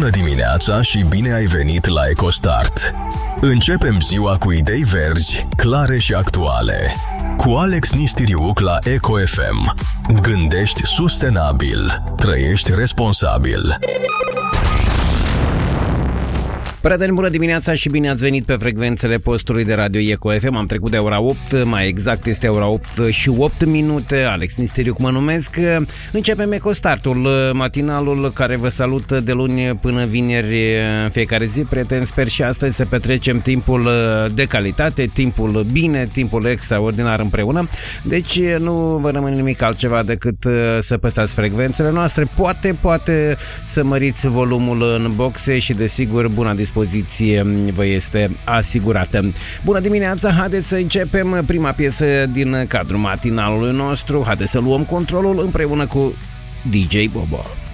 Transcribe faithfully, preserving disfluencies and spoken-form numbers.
Bună dimineața și bine ai venit la EcoStart. Începem ziua cu idei verzi, clare și actuale. Cu Alex Nistiriuc la Eco F M. Gândești sustenabil. Trăiești responsabil. Prieteni, bună dimineața și bine ați venit pe frecvențele postului de radio Eco F M. Am trecut de ora opt, mai exact este ora opt și opt minute. Alex Nistiriuc mă numesc. Începem EcoStartul, matinalul care vă salută de luni până vineri în fiecare zi. Prieteni, sper și astăzi să petrecem timpul de calitate, timpul bine, timpul extraordinar împreună. Deci nu vă rămâne nimic altceva decât să păstrați frecvențele noastre. Poate, poate să măriți volumul în boxe și desigur buna dispoziție vă este asigurată. Bună dimineața, haideți să începem prima piesă din cadrul matinalului nostru. Haideți să luăm controlul împreună cu D J Bobo.